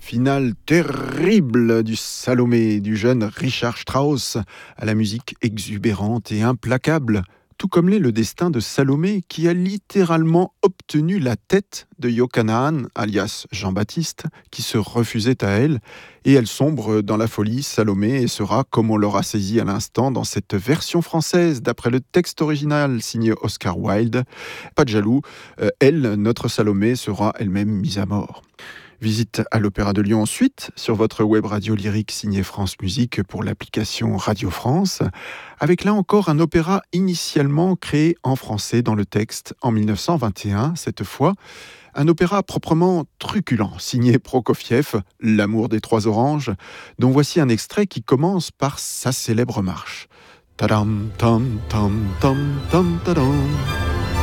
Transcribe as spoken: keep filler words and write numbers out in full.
finale terrible du Salomé du jeune Richard Strauss à la musique exubérante et implacable, tout comme l'est le destin de Salomé qui a littéralement obtenu la tête de Yochanan, alias Jean-Baptiste, qui se refusait à elle, et elle sombre dans la folie, Salomé, et sera, comme on l'aura saisi à l'instant, dans cette version française, d'après le texte original signé Oscar Wilde. Pas de jaloux, euh, elle, notre Salomé, sera elle-même mise à mort. Visite à l'Opéra de Lyon ensuite, sur votre web radio lyrique signée France Musique pour l'application Radio France, avec là encore un opéra initialement créé en français dans le texte en mille neuf cent vingt et un, cette fois, un opéra proprement truculent, signé Prokofiev, L'amour des trois oranges, dont voici un extrait qui commence par sa célèbre marche. Tadam, tam, tam, tam, tam, tadam.